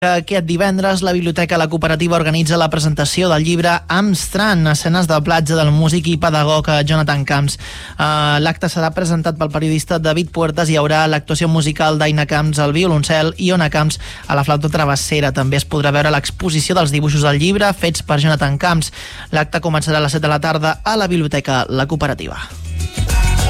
Aquest divendres la Biblioteca La Cooperativa organitza la presentació del llibre Amstrand, escenes de platja del músic i pedagog Jonathan Camps. L'acte serà presentat pel periodista David Puertas i hi haurà l'actuació musical d'Aina Camps al violoncel i Ona Camps a la flauta travessera. També es podrà veure l'exposició dels dibuixos del llibre fets per Jonathan Camps. L'acte començarà a les 7 de la tarda a la Biblioteca La Cooperativa.